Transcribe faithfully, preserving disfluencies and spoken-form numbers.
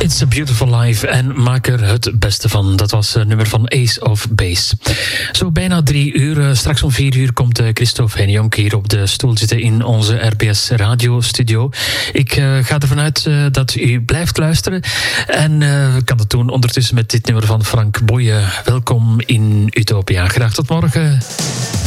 It's a Beautiful Life en maak er het beste van. Dat was het nummer van Ace of Base. Zo bijna drie uur. Straks om vier uur komt Christophe Henjonk hier op de stoel zitten in onze R P S radiostudio. Ik uh, ga ervan uit uh, dat u blijft luisteren. En uh, kan dat doen ondertussen met dit nummer van Frank Boeien. Welkom in Utopia. Graag tot morgen.